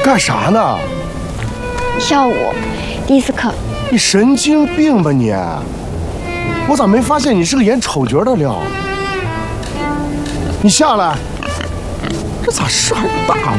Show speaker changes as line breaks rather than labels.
干啥呢？
跳舞，迪斯科。
你神经病吧你！我咋没发现你是个演丑角的料？你下来，这咋事还大了？